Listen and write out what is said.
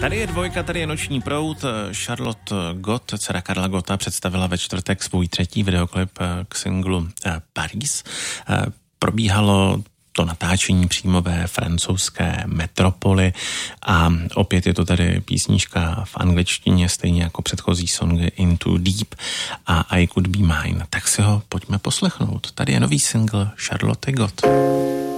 Tady je dvojka, tady je Noční proud. Charlotte Gott, dcera Karla Gotta, představila ve čtvrtek svůj třetí videoklip k singlu Paris. Probíhalo to natáčení přímo ve francouzské metropoli a opět je to tady písnička v angličtině, stejně jako předchozí songy Into Deep a I Could Be Mine. Tak si ho pojďme poslechnout. Tady je nový single Charlotte Gott.